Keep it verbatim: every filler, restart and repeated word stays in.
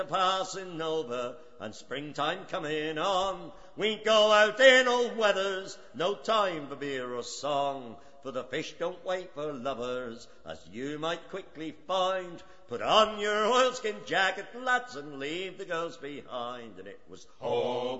passing over and springtime coming on. We go out in all weathers, no time for beer or song, for the fish don't wait for lovers, as you might quickly find. Put on your oilskin jacket, lads, and leave the girls behind. And it was home